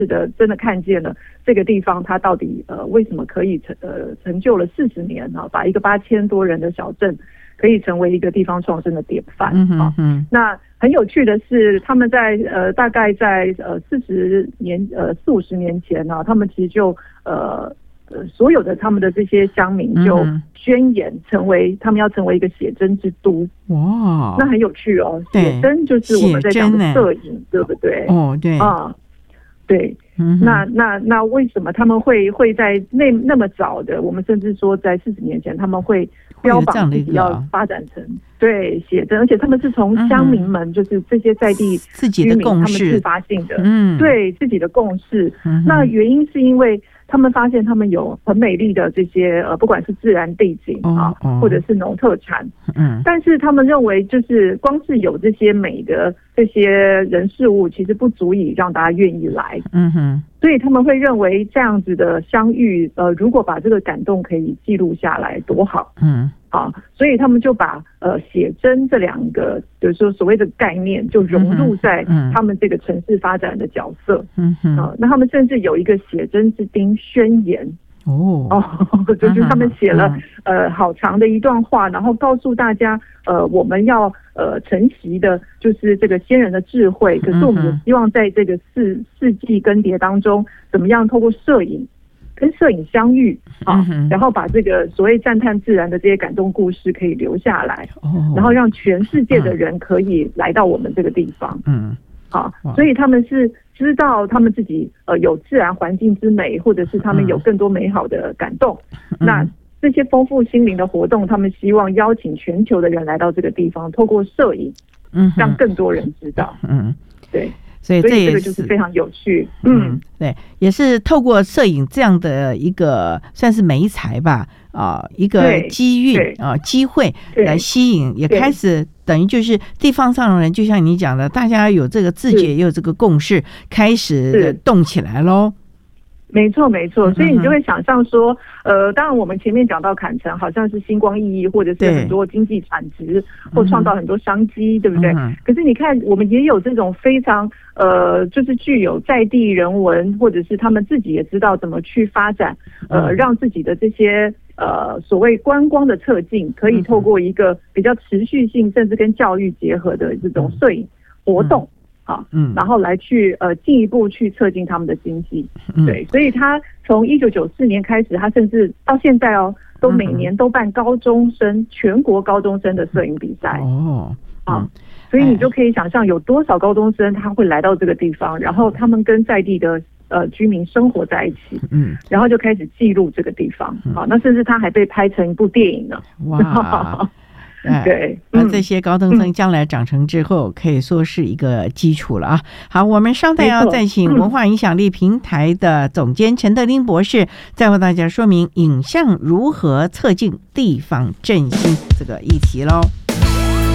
真的看见了这个地方它到底为什么可以成就了40年啊，把一个8000多人的小镇可以成为一个地方创生的典范啊。那很有趣的是，他们在大概在40年40-50年前呢，他们其实就所有的他们的这些乡民就宣言他们要成为一个写真之都。哇，那很有趣哦。写真就是我们在讲的摄影，对不对？哦，对啊，对。那为什么他们会在那么早的，我们甚至说在40年前他们会标榜自己要发展成对写真，而且他们是从乡民们，就是这些在地居民他们自发性的，对自己的共识。那原因是因为他们发现他们有很美丽的这些不管是自然地景啊，或者是农特产，但是他们认为就是光是有这些美的这些人事物，其实不足以让大家愿意来。所以他们会认为这样子的相遇，如果把这个感动可以记录下来，多好。所以他们就把写真这两个，就是说所谓的概念，就融入在他们这个城市发展的角色。那他们甚至有一个写真之丁宣言。就是他们写了好长的一段话，然后告诉大家我们要承袭的就是这个先人的智慧，可是我们也希望在这个四季更迭当中，怎么样透过摄影跟摄影相遇啊，然后把这个所谓赞叹自然的这些感动故事可以留下来，然后让全世界的人可以来到我们这个地方。所以他们是知道他们自己有自然环境之美，或者是他们有更多美好的感动。那这些丰富心灵的活动，他们希望邀请全球的人来到这个地方，透过摄影，让更多人知道。对。所以这个就是非常有趣。 对，也是透过摄影这样的一个算是媒材吧，一个机遇机会来吸引，也开始等于就是地方上的人，就像你讲的，大家有这个自觉，也有这个共识，开始动起来咯。 没错，所以你就会想象说，当然我们前面讲到坎城好像是星光熠熠，或者是很多经济产值或创造很多商机，对不对？可是你看，我们也有这种非常就是具有在地人文，或者是他们自己也知道怎么去发展，让自己的这些所谓观光的策进，可以透过一个比较持续性，甚至跟教育结合的这种摄影活动。然后来去进一步去策进他们的经济。对，所以他从1994年开始，他甚至到现在都每年都办全国高中生的摄影比赛。所以你就可以想象有多少高中生他会来到这个地方，然后他们跟在地的居民生活在一起，然后就开始记录这个地方。那甚至他还被拍成一部电影呢。哇！对， 那这些高中生将来长成之后，可以说是一个基础了啊。好，我们稍待要再请文化影响力平台的总监陈德霖博士，再为大家说明影像如何策进地方振兴这个议题喽。